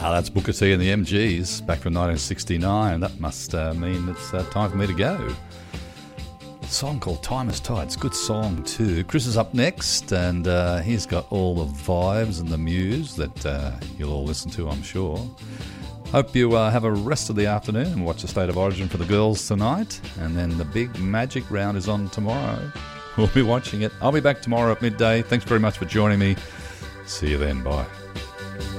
That's Booker T and the MGs back from 1969. That must mean it's time for me to go. A song called Time Is Tight. It's a good song too. Chris is up next, and he's got all the vibes and the muse that you'll all listen to, I'm sure. Hope you have a rest of the afternoon and watch the State of Origin for the girls tonight. And then the big magic round is on tomorrow. We'll be watching it. I'll be back tomorrow at midday. Thanks very much for joining me. See you then. Bye.